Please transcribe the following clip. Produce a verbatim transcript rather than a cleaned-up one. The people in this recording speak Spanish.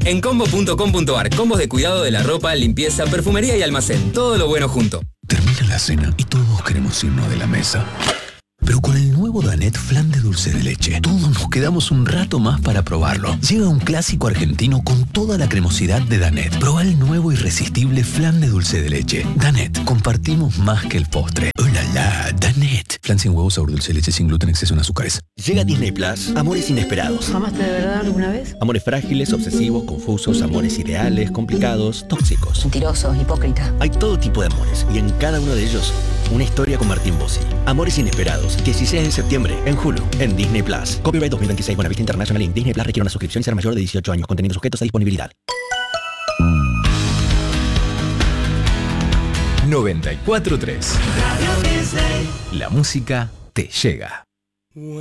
En combo punto com punto ar, combos de cuidado de la ropa, limpieza, perfumería y almacén. Todo lo bueno junto. Termina la cena y todos queremos irnos de la mesa. Pero con el nuevo Danette Flan de dulce de leche, todos nos quedamos un rato más para probarlo. Llega un clásico argentino con toda la cremosidad de Danette. Proba el nuevo irresistible flan de dulce de leche. Danette, compartimos más que el postre. ¡Oh, la, la! Danette. Flan sin huevos, sabor dulce de leche, sin gluten, exceso en azúcares. Llega Disney Plus. Amores inesperados. ¿Amaste de verdad alguna vez? Amores frágiles, obsesivos, confusos, amores ideales, complicados, tóxicos. Mentiroso, hipócrita. Hay todo tipo de amores y en cada uno de ellos una historia con Martín Bossi. Amores inesperados. dieciséis de septiembre en Hulu, en Disney Plus. Copyright dos mil veintiséis. Buenavista International Inc. Disney Plus requiere una suscripción y ser mayor de dieciocho años. Contenidos sujetos a disponibilidad. noventa y cuatro punto tres. La música te llega.